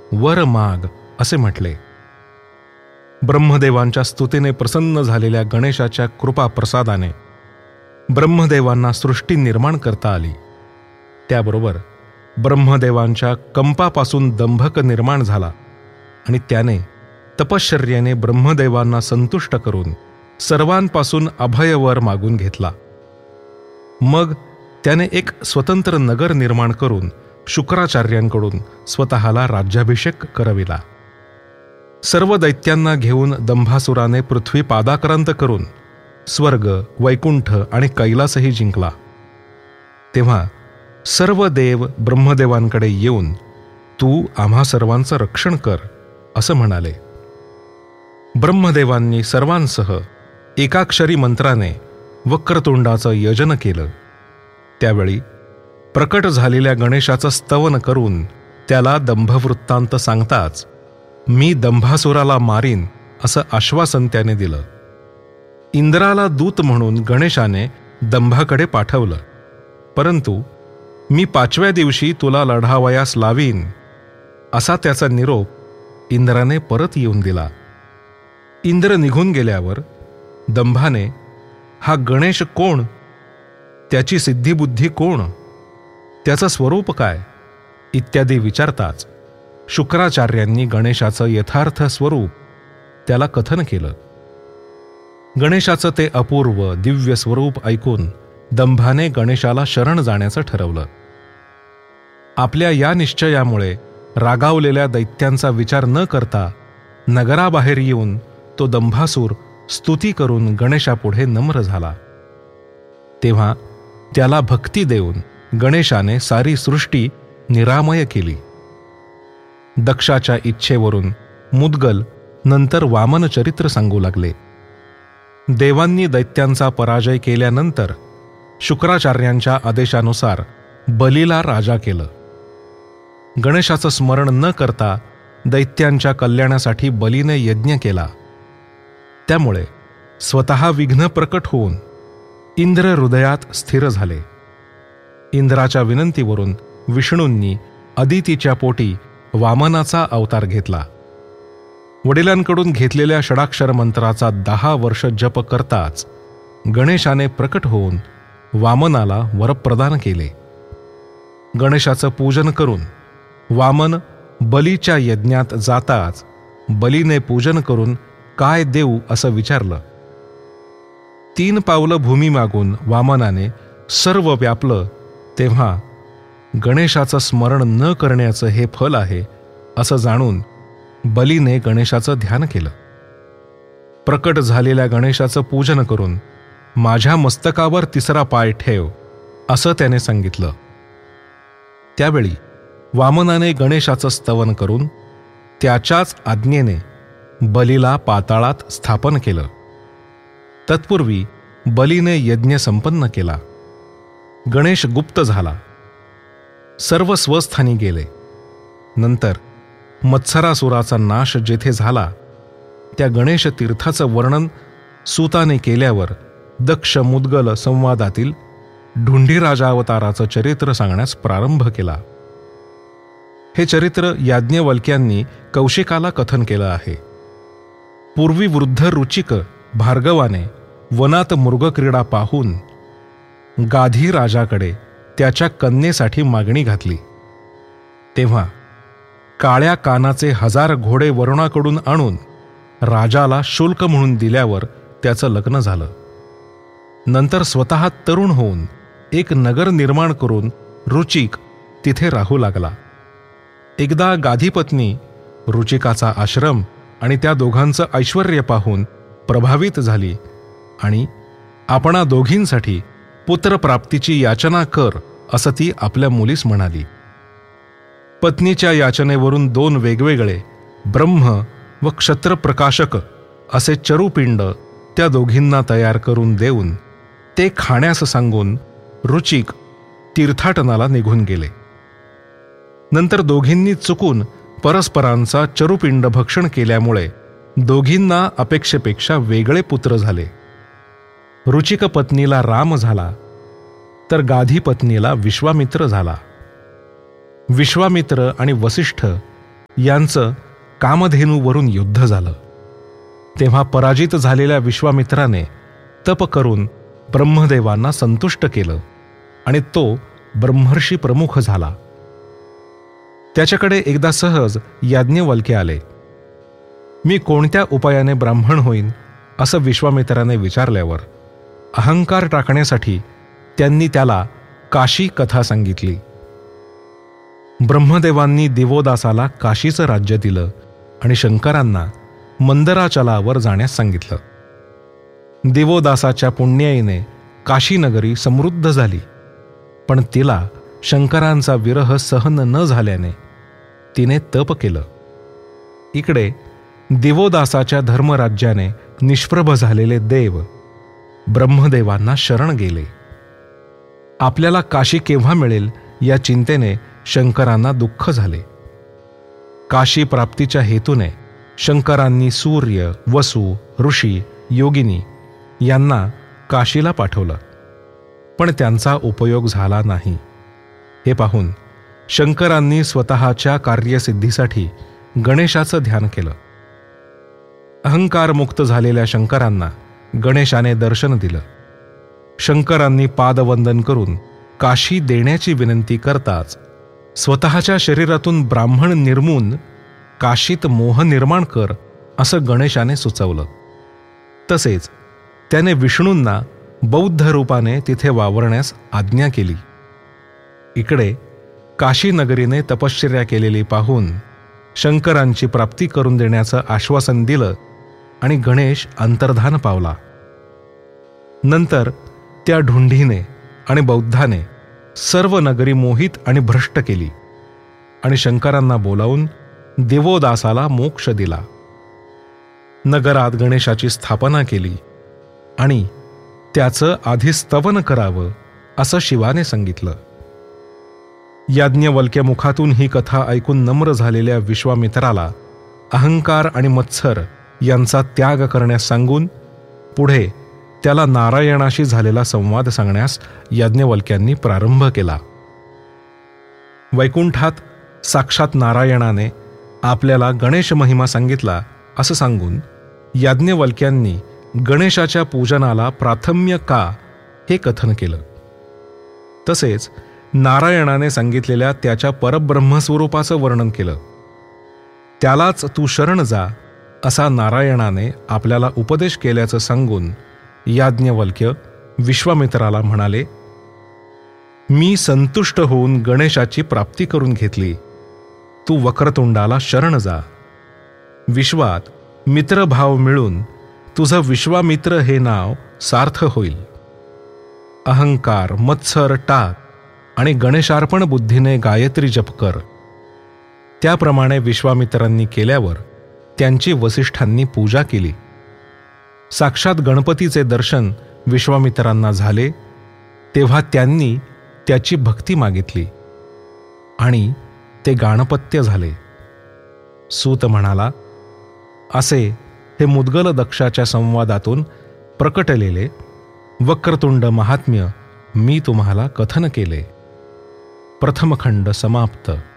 वर माग असे म्हटले. ब्रह्मदेवांच्या स्तुतीने प्रसन्न झालेल्या गणेशाच्या कृपा प्रसादाने ब्रह्मदेवांना सृष्टी निर्माण करता आली. त्याबरोबर ब्रह्मदेवांच्या कंपापासून दंभक निर्माण झाला आणि त्याने तपश्चर्याने ब्रह्मदेवांना संतुष्ट करून सर्वांपासून अभयवर मागून घेतला. मग त्याने एक स्वतंत्र नगर निर्माण करून शुक्राचार्यांकडून स्वतःला राज्याभिषेक करविला. सर्व दैत्यांना घेऊन दंभासुराने पृथ्वी पादाक्रांत करून स्वर्ग, वैकुंठ आणि कैलासही जिंकला. तेव्हा सर्व देव ब्रह्मदेवांकडे येऊन तू आम्हा सर्वांचं रक्षण कर असं म्हणाले. ब्रह्मदेवांनी सर्वांसह एकाक्षरी मंत्राने वक्रतुंडाचं यजन केलं. त्यावेळी प्रकट झालेल्या गणेशाचं स्तवन करून त्याला दंभवृत्तांत सांगताच मी दंभासुराला मारीन असं आश्वासन त्याने दिलं. इंद्राला दूत म्हणून गणेशाने दंभाकडे पाठवलं, परंतु मी 5व्या दिवशी तुला लढावयास लावीन असा त्याचा निरोप इंद्राने परत येऊन दिला. इंद्र निघून गेल्यावर दंभाने हा गणेश कोण, त्याची सिद्धिबुद्धी कोण, त्याचं स्वरूप काय इत्यादी विचारताच शुक्राचार्यांनी गणेशाचं यथार्थ स्वरूप त्याला कथन केलं. गणेशाचं ते अपूर्व दिव्य स्वरूप ऐकून दंभाने गणेशाला शरण जाण्याचं ठरवलं. आपल्या या निश्चयामुळे रागावलेल्या दैत्यांचा विचार न करता नगराबाहेर येऊन तो दंभासूर स्तुती करून गणेशापुढे नम्र झाला. तेव्हा त्याला भक्ती देऊन गणेशाने सारी सृष्टी निरामय केली. दक्षाच्या इच्छेवरून मुद्गल नंतर वामन चरित्र सांगू लागले. देवांनी दैत्यांचा पराजय केल्यानंतर शुक्राचार्यांच्या आदेशानुसार बलीला राजा केलं. गणेशाचं स्मरण न करता दैत्यांच्या कल्याणासाठी बलीने यज्ञ केला. त्यामुळे स्वतः विघ्न प्रकट होऊन इंद्र हृदयात स्थिर झाले. इंद्राच्या विनंतीवरून विष्णूंनी अदितीच्या पोटी वामनाचा अवतार घेतला. वडिलांकडून घेतलेल्या षडाक्षर मंत्राचा 10 वर्ष जप करताच गणेशाने प्रकट होऊन वामनाला वरप्रदान केले. गणेशाचं पूजन करून वामन बलीच्या यज्ञात जाताच बलीने पूजन करून काय देऊ असं विचारलं. 3 पावलं भूमी मागून वामनाने सर्व व्यापलं. तेव्हा गणेशाचं स्मरण न करण्याचं हे फल आहे असं जाणून बलीने गणेशाचं ध्यान केलं. प्रकट झालेल्या गणेशाचं पूजन करून माझ्या मस्तकावर 3रा पाय ठेव असं त्याने सांगितलं. त्यावेळी वामनाने गणेशाचं स्तवन करून त्याच्याच आज्ञेने बलीला पाताळात स्थापन केलं. तत्पूर्वी बलीने यज्ञ संपन्न केला. गणेश गुप्त झाला. सर्व स्वस्थानी गेले. नंतर मत्सरासुराचा नाश जेथे झाला त्या गणेश तीर्थाचं वर्णन सूताने केल्यावर दक्ष मुद्गल संवादातील ढुंढीराजावताराचं चरित्र सांगण्यास प्रारंभ केला. हे चरित्र याज्ञवल्क्यांनी कौशिकाला कथन केलं आहे. पूर्वी वृद्ध रुचिक भार्गवाने वनात मृगक्रीडा पाहून गाधी राजाकडे त्याच्या कन्येसाठी मागणी घातली. तेव्हा काळ्या कानाचे 1000 घोडे वरुणाकडून आणून राजाला शुल्क म्हणून दिल्यावर त्याचं लग्न झालं. नंतर स्वतः तरुण होऊन एक नगर निर्माण करून रुचिक तिथे राहू लागला. एकदा गाधीपत्नी रुचिकाचा आश्रम आणि त्या दोघांचं ऐश्वर्य पाहून प्रभावित झाली आणि आपणा दोघींसाठी पुत्रप्राप्तीची याचना कर असं ती आपल्या मुलीस म्हणाली. पत्नीच्या याचनेवरून 2 वेगवेगळे ब्रह्म व क्षत्रप्रकाशक असे चरुपिंड त्या दोघींना तयार करून देऊन ते खाण्यास सांगून रुचिक तीर्थाटनाला निघून गेले. नंतर दोघींनी चुकून परस्परांचा चरुपिंड भक्षण केल्यामुळे दोघींना अपेक्षेपेक्षा वेगळे पुत्र झाले. रुचिक पत्नीला राम झाला तर गाधी पत्नीला विश्वामित्र झाला. विश्वामित्र आणि वसिष्ठ यांचं कामधेनूवरून युद्ध झालं. तेव्हा पराजित झालेल्या विश्वामित्राने तप करून ब्रह्मदेवांना संतुष्ट केलं आणि तो ब्रह्मर्षी प्रमुख झाला. त्याच्याकडे एकदा सहज याज्ञवल्क्य आले. मी कोणत्या उपायाने ब्राह्मण होईन असं विश्वामित्राने विचारल्यावर अहंकार टाकण्यासाठी त्यांनी त्याला काशी कथा सांगितली. ब्रह्मदेवांनी दिवोदासाला काशीचं राज्य दिलं आणि शंकरांना मंदराचलावर जाण्यास सांगितलं. दिवोदासाच्या पुण्याईने काशीनगरी समृद्ध झाली, पण तिला शंकरांचा विरह सहन न झाल्याने तिने तप केलं. इकडे दिवोदासाच्या धर्मराज्याने निष्प्रभ झालेले देव ब्रह्मदेवांना शरण गेले. आपल्याला काशी केव्हा मिळेल या चिंतेने शंकरांना दुःख झाले. काशी प्राप्तीच्या हेतूने शंकरांनी सूर्य, वसु, ऋषी, योगिनी यांना काशीला पाठवलं, पण त्यांचा उपयोग झाला नाही. हे पाहून शंकरांनी स्वतःच्या कार्यसिद्धीसाठी गणेशाचं ध्यान केलं. अहंकारमुक्त झालेल्या शंकरांना गणेशाने दर्शन दिलं. शंकरांनी पादवंदन करून काशी देण्याची विनंती करताच स्वतःच्या शरीरातून ब्राह्मण निर्मून काशीत मोह निर्माण कर असं गणेशाने सुचवलं. तसेच त्याने विष्णूंना बौद्ध रूपाने तिथे वावरण्यास आज्ञा केली. इकडे काशी नगरीने तपश्चर्या केलेली पाहून शंकरांची प्राप्ती करून देण्याचं आश्वासन दिलं आणि गणेश अंतर्धान पावला. नंतर त्या ढुंढीने आणि बौद्धाने सर्व नगरी मोहित आणि भ्रष्ट केली आणि शंकरांना बोलावून दिवोदासाला मोक्ष दिला. नगरात गणेशाची स्थापना केली आणि त्याचं आधी स्तवन करावं असं शिवाने सांगितलं. याज्ञवल्क्य मुखातून ही कथा ऐकून नम्र झालेल्या विश्वामित्राला अहंकार आणि मत्सर यांचा त्याग करण्यास सांगून पुढे त्याला नारायणाशी झालेला संवाद सांगण्यास याज्ञवल्क्यांनी प्रारंभ केला. वैकुंठात साक्षात नारायणाने आपल्याला गणेश महिमा सांगितला असं सांगून याज्ञवल्क्यांनी गणेशाच्या पूजनाला प्राथम्य का हे कथन केलं. तसेच नारायणाने सांगितलेल्या त्याच्या परब्रह्मस्वरूपाचं वर्णन केलं. त्यालाच तू शरण जा असा नारायणाने आपल्याला उपदेश केल्याचं सांगून याज्ञवल्क्य विश्वामित्राला म्हणाले, मी संतुष्ट होऊन गणेशाची प्राप्ती करून घेतली. तू वक्रतुंडाला शरण जा. विश्वात मित्रभाव मिळून तुझं विश्वामित्र हे नाव सार्थ होईल. अहंकार, मत्सर टाक आणि गणेशार्पण बुद्धीने गायत्री जप कर. त्याप्रमाणे विश्वामित्रांनी केल्यावर त्यांची वसिष्ठांनी पूजा केली. साक्षात गणपतीचे दर्शन विश्वामित्रांना झाले तेव्हा त्यांनी त्याची भक्ती मागितली आणि ते गाणपत्य झाले. सूत म्हणाला, असे हे मुद्गल दक्षाच्या संवादातून प्रकटलेले वक्रतुंड महात्म्य मी तुम्हाला कथन केले. प्रथम खंड समाप्त.